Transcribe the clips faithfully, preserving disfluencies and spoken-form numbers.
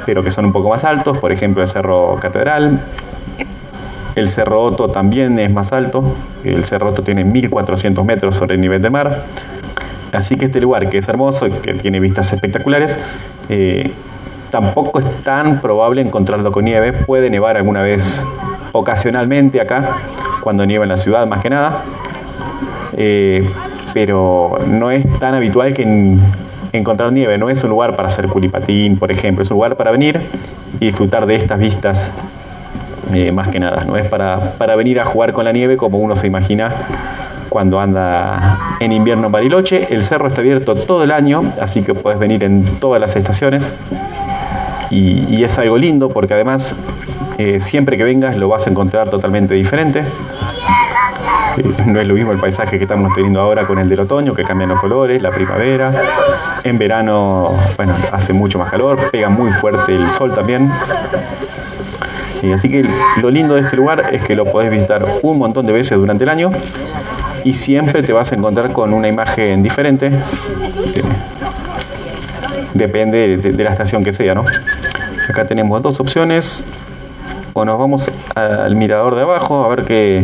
pero que son un poco más altos, por ejemplo el Cerro Catedral. El Cerro Otto también es más alto, el Cerro Otto tiene mil cuatrocientos metros sobre el nivel del mar. Así que este lugar, que es hermoso y que tiene vistas espectaculares, eh, tampoco es tan probable encontrarlo con nieve. Puede nevar alguna vez ocasionalmente acá, cuando nieva en la ciudad más que nada, eh, pero no es tan habitual que en, encontrar nieve. No es un lugar para hacer culipatín, por ejemplo, es un lugar para venir y disfrutar de estas vistas, eh, más que nada. No es para, para venir a jugar con la nieve como uno se imagina cuando anda en invierno en Bariloche. El cerro está abierto todo el año, así que puedes venir en todas las estaciones. Y, y es algo lindo porque además eh, siempre que vengas lo vas a encontrar totalmente diferente. Eh, no es lo mismo el paisaje que estamos teniendo ahora con el del otoño, que cambian los colores, la primavera. En verano, bueno, hace mucho más calor, pega muy fuerte el sol también. Y así que lo lindo de este lugar es que lo podés visitar un montón de veces durante el año y siempre te vas a encontrar con una imagen diferente. Depende de, de la estación que sea, ¿no? Acá tenemos dos opciones. O nos vamos al mirador de abajo a ver qué,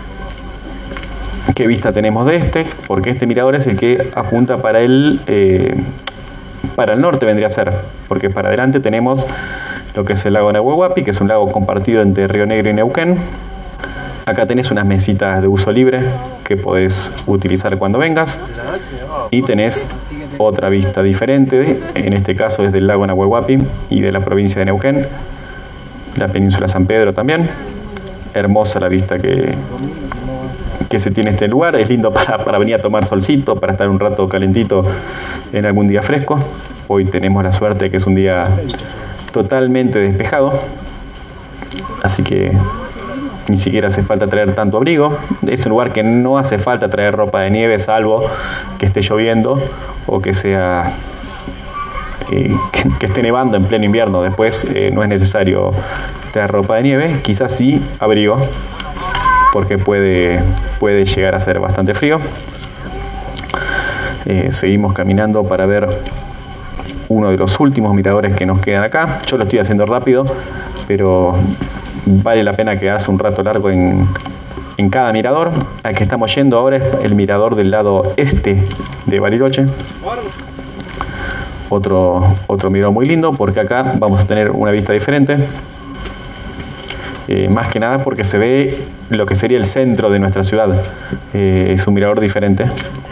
qué vista tenemos de este, porque este mirador es el que apunta para el, eh, para el norte vendría a ser, porque para adelante tenemos lo que es el lago Nahuelhuapi, que es un lago compartido entre Río Negro y Neuquén. Acá tenés unas mesitas de uso libre que podés utilizar cuando vengas. Y tenés otra vista diferente, en este caso es del lago Nahuelhuapi y de la provincia de Neuquén. La península San Pedro también. Hermosa la vista que, que se tiene en este lugar. Es lindo para, para venir a tomar solcito, para estar un rato calentito en algún día fresco. Hoy tenemos la suerte de que es un día totalmente despejado, así que ni siquiera hace falta traer tanto abrigo. Es un lugar que no hace falta traer ropa de nieve, salvo que esté lloviendo o que sea eh, que, que esté nevando en pleno invierno. Después eh, no es necesario traer ropa de nieve, quizás sí abrigo, porque puede, puede llegar a ser bastante frío. Eh, seguimos caminando para ver uno de los últimos miradores que nos quedan acá. Yo lo estoy haciendo rápido, pero vale la pena quedarse un rato largo en, en cada mirador. Al que estamos yendo ahora es el mirador del lado este de Bariloche. Otro, otro mirador muy lindo, porque acá vamos a tener una vista diferente. Eh, más que nada porque se ve lo que sería el centro de nuestra ciudad. Eh, es un mirador diferente,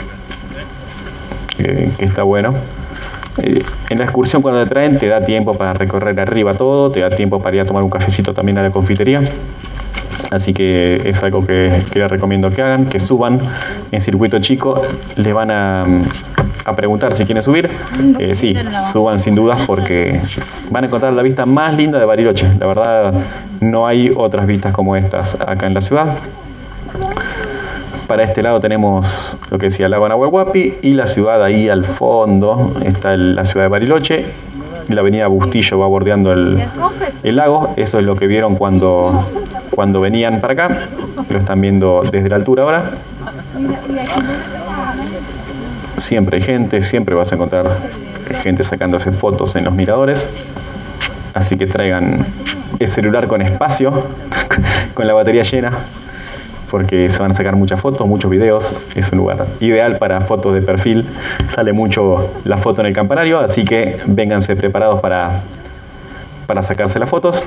eh, que está bueno. En la excursión, cuando te traen, te da tiempo para recorrer arriba todo, te da tiempo para ir a tomar un cafecito también a la confitería. Así que es algo que, que les recomiendo que hagan, que suban en circuito chico. Les van a, a preguntar si quieren subir. Eh, sí, suban sin dudas, porque van a encontrar la vista más linda de Bariloche. La verdad, no hay otras vistas como estas acá en la ciudad. Para este lado tenemos lo que decía el lago Nahuelhuapi y la ciudad ahí al fondo está el, la ciudad de Bariloche. La avenida Bustillo va bordeando el, el lago. Eso es lo que vieron cuando, cuando venían para acá. Lo están viendo desde la altura ahora. Siempre hay gente, siempre vas a encontrar gente sacándose fotos en los miradores. Así que traigan el celular con espacio, con la batería llena, porque se van a sacar muchas fotos, muchos videos. Es un lugar ideal para fotos de perfil. Sale mucho la foto en el campanario, así que vénganse preparados para, para sacarse las fotos.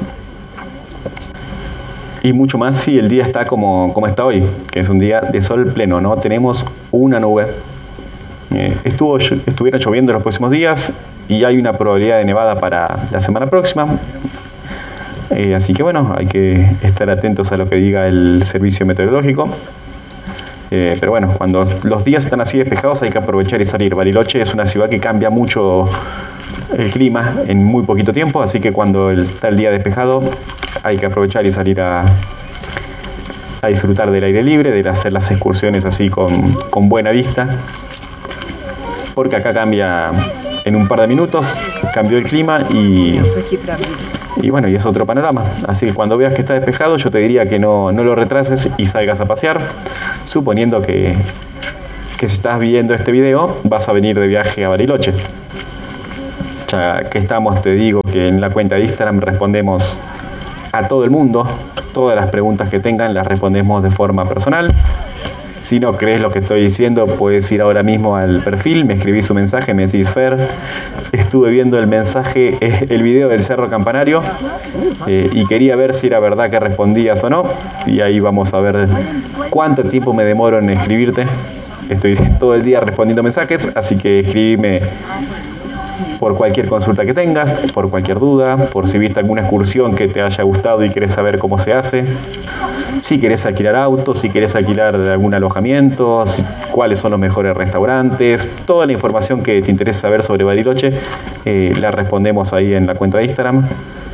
Y mucho más si el día está como, como está hoy, que es un día de sol pleno, no tenemos una nube. Eh, estuvo, estuviera lloviendo los próximos días y hay una probabilidad de nevada para la semana próxima. Eh, así que bueno, hay que estar atentos a lo que diga el servicio meteorológico. Eh, pero bueno, cuando los días están así despejados hay que aprovechar y salir. Bariloche es una ciudad que cambia mucho el clima en muy poquito tiempo, así que cuando el, está el día despejado hay que aprovechar y salir a, a disfrutar del aire libre, de hacer las excursiones así con, con buena vista. Porque acá cambia en un par de minutos, cambió el clima y... Y bueno, y es otro panorama. Así que cuando veas que está despejado, yo te diría que no, no lo retrases y salgas a pasear. Suponiendo que, que si estás viendo este video, vas a venir de viaje a Bariloche. Ya que estamos, te digo que en la cuenta de Instagram respondemos a todo el mundo. Todas las preguntas que tengan las respondemos de forma personal. Si no crees lo que estoy diciendo, puedes ir ahora mismo al perfil, me escribís un mensaje, me decís: Fer, estuve viendo el mensaje, el video del Cerro Campanario eh, y quería ver si era verdad que respondías o no. Y ahí vamos a ver cuánto tiempo me demoro en escribirte. Estoy todo el día respondiendo mensajes, así que escribime por cualquier consulta que tengas, por cualquier duda, por si viste alguna excursión que te haya gustado y querés saber cómo se hace, si querés alquilar autos, si querés alquilar algún alojamiento, si, cuáles son los mejores restaurantes, toda la información que te interese saber sobre Bariloche, eh, la respondemos ahí en la cuenta de Instagram.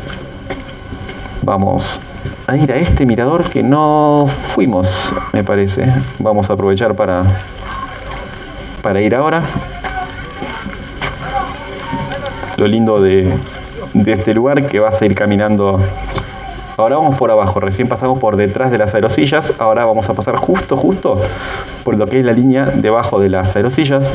Vamos a ir a este mirador que no fuimos, me parece. Vamos a aprovechar para, para ir ahora. Lo lindo de, de este lugar que vas a ir caminando. Ahora vamos por abajo, recién pasamos por detrás de las aerosillas, ahora vamos a pasar justo, justo por lo que es la línea debajo de las aerosillas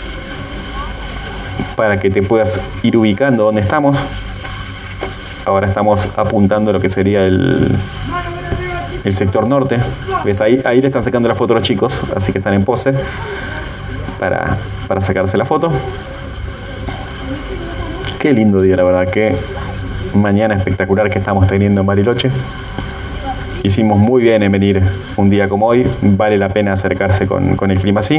para que te puedas ir ubicando dónde estamos. Ahora estamos apuntando lo que sería el, el sector norte. ¿Ves? Ahí, ahí le están sacando la foto a los chicos, así que están en pose para, para sacarse la foto. Qué lindo día, la verdad, qué mañana espectacular que estamos teniendo en Bariloche. Hicimos muy bien en venir un día como hoy, vale la pena acercarse con, con el clima así.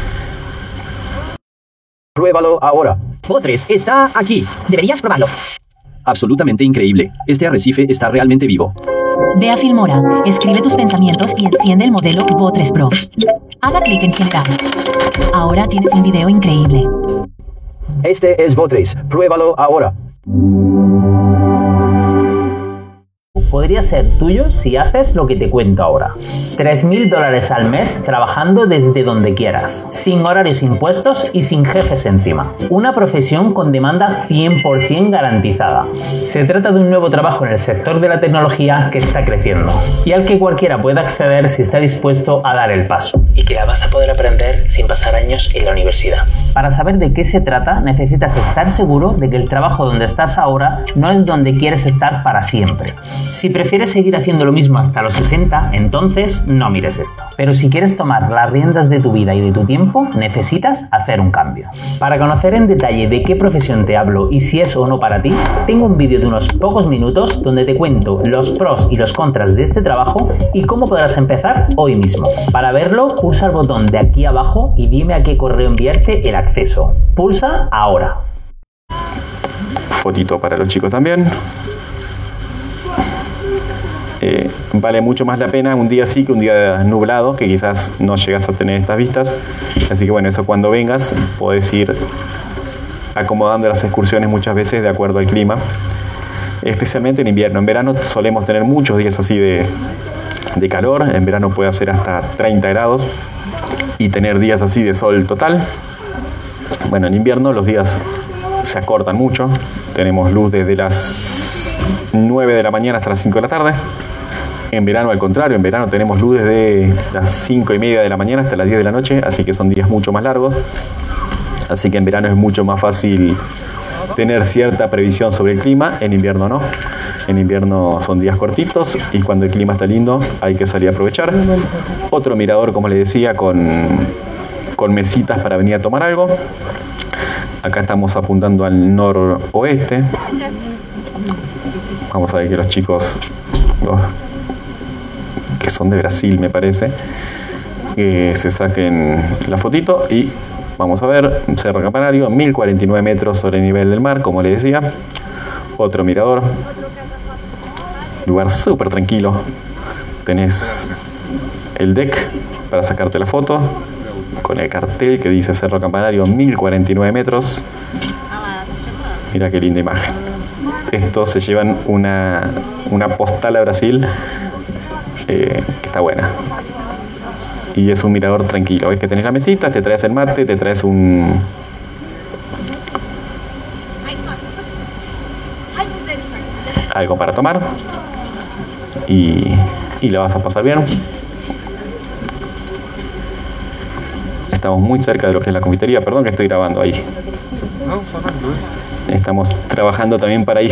Pruébalo ahora. Votres está aquí, deberías probarlo. Absolutamente increíble, este arrecife está realmente vivo. Ve a Filmora, escribe tus pensamientos y enciende el modelo Votres Pro. Haga clic en generar. Ahora tienes un video increíble. Este es Votres, pruébalo ahora. Podría ser tuyo si haces lo que te cuento ahora. tres mil dólares al mes trabajando desde donde quieras, sin horarios impuestos y sin jefes encima. Una profesión con demanda cien por cien garantizada. Se trata de un nuevo trabajo en el sector de la tecnología que está creciendo y al que cualquiera puede acceder si está dispuesto a dar el paso. Y que la vas a poder aprender sin pasar años en la universidad. Para saber de qué se trata, necesitas estar seguro de que el trabajo donde estás ahora no es donde quieres estar para siempre. Si prefieres seguir haciendo lo mismo hasta los sesenta, entonces no mires esto. Pero si quieres tomar las riendas de tu vida y de tu tiempo, necesitas hacer un cambio. Para conocer en detalle de qué profesión te hablo y si es o no para ti, tengo un vídeo de unos pocos minutos donde te cuento los pros y los contras de este trabajo y cómo podrás empezar hoy mismo. Para verlo, pulsa el botón de aquí abajo y dime a qué correo enviarte el acceso. Pulsa ahora. Fotito para los chicos también. Eh, vale mucho más la pena un día así que un día nublado, que quizás no llegas a tener estas vistas. Así que bueno, eso cuando vengas podés ir acomodando las excursiones muchas veces de acuerdo al clima, especialmente en invierno. En verano solemos tener muchos días así de, de calor. En verano puede hacer hasta treinta grados y tener días así de sol total. Bueno, en invierno los días se acortan mucho. Tenemos luz desde las nueve de la mañana hasta las cinco de la tarde. En verano, al contrario, en verano tenemos luz desde las cinco y media de la mañana hasta las diez de la noche, así que son días mucho más largos. Así que en verano es mucho más fácil tener cierta previsión sobre el clima, en invierno no. En invierno son días cortitos y cuando el clima está lindo hay que salir a aprovechar. Otro mirador, como les decía, con, con mesitas para venir a tomar algo. Acá estamos apuntando al noroeste. Vamos a ver que los chicos, los que son de Brasil me parece, eh, se saquen la fotito y vamos a ver Cerro Campanario, mil cuarenta y nueve metros sobre el nivel del mar, como les decía. Otro mirador, lugar súper tranquilo. Tenés el deck para sacarte la foto con el cartel que dice Cerro Campanario, mil cuarenta y nueve metros. Mira qué linda imagen. Estos se llevan una, una postal a Brasil eh, que está buena. Y es un mirador tranquilo. Ves que tenés la mesita, te traes el mate, te traes un... algo para tomar. Y, y la vas a pasar bien. Estamos muy cerca de lo que es la confitería. Perdón que estoy grabando ahí. Estamos trabajando también para